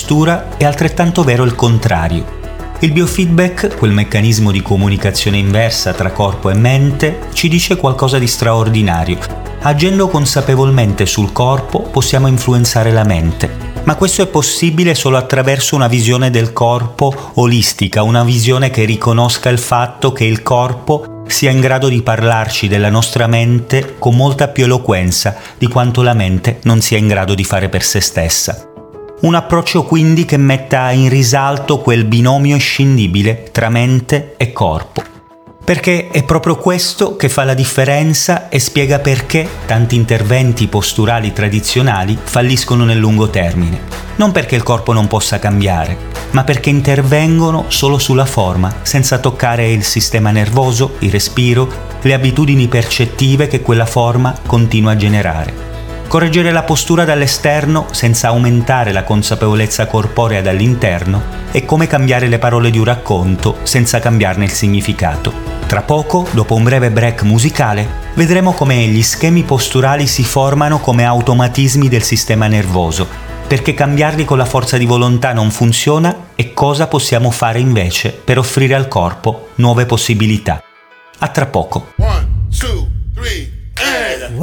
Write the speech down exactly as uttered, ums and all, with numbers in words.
postura, è altrettanto vero il contrario. Il biofeedback, quel meccanismo di comunicazione inversa tra corpo e mente, ci dice qualcosa di straordinario. Agendo consapevolmente sul corpo possiamo influenzare la mente. Ma questo è possibile solo attraverso una visione del corpo olistica, una visione che riconosca il fatto che il corpo sia in grado di parlarci della nostra mente con molta più eloquenza di quanto la mente non sia in grado di fare per se stessa. Un approccio quindi che metta in risalto quel binomio inscindibile tra mente e corpo. Perché è proprio questo che fa la differenza e spiega perché tanti interventi posturali tradizionali falliscono nel lungo termine. Non perché il corpo non possa cambiare, ma perché intervengono solo sulla forma, senza toccare il sistema nervoso, il respiro, le abitudini percettive che quella forma continua a generare. Correggere la postura dall'esterno senza aumentare la consapevolezza corporea dall'interno è come cambiare le parole di un racconto senza cambiarne il significato. Tra poco, dopo un breve break musicale, vedremo come gli schemi posturali si formano come automatismi del sistema nervoso, perché cambiarli con la forza di volontà non funziona e cosa possiamo fare invece per offrire al corpo nuove possibilità. A tra poco. One, two.